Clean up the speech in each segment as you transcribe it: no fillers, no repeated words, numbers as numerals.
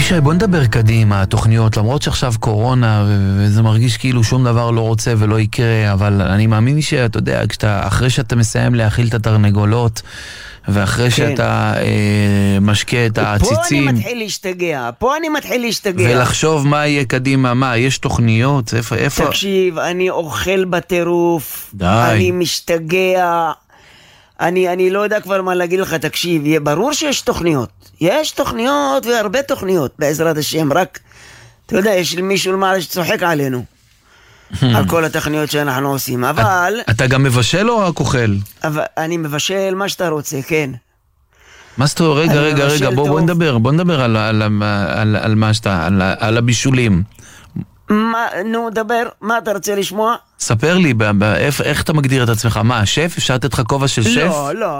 אבישי, בוא נדבר קדימה, התוכניות, למרות שעכשיו קורונה וזה מרגיש כאילו שום דבר לא רוצה ולא יקרה, אבל אני מאמין שאתה יודע, אחרי שאתה מסיים להאכיל את התרנגולות ואחרי שאתה משקה את העציצים, פה אני מתחיל להשתגע, ולחשוב מה יהיה קדימה, מה, יש תוכניות, איפה? תקשיב, אני אוכל בטירוף, די. אני משתגע, אני לא יודע כבר מה להגיד לך, תקשיב, יהיה ברור שיש תוכניות, יש תוכניות והרבה תוכניות, בעזרת השם, רק, אתה יודע, יש מישהו למעלה שצוחק עלינו, על כל התוכניות שאנחנו עושים, אבל... אתה גם מבשל או רק אוכל? אני מבשל מה שאתה רוצה, כן. מה זאת אומרת? רגע, בוא נדבר על מה שאתה, על הבישולים. נו, דבר, מה אתה רוצה לשמוע? ספר לי, איך אתה מגדיר את עצמך? מה, שף? אפשר לתת לך כובע של שף?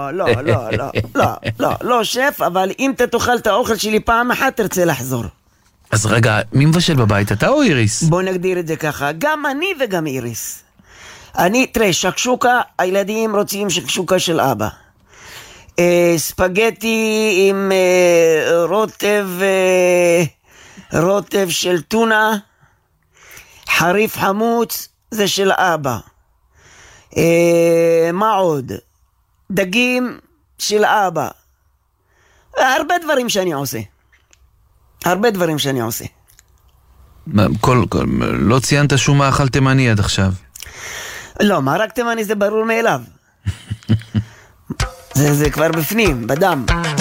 לא שף, אבל אם אתה תאכל את האוכל שלי פעם אחת, תרצה לחזור. אז רגע, מי מבשל בבית? אתה או איריס? בוא נגדיר את זה ככה, גם אני וגם איריס. תראה, שקשוקה, הילדים רוצים שקשוקה של אבא. ספגטי עם רוטב של טונה, חריף חמוץ, זה של אבא. מה עוד? דגים של אבא. הרבה דברים שאני עושה. לא ציינת שום מאכל תימני עד עכשיו. לא, מרק תימני זה ברור מאליו. זה כבר בפנים, בדם.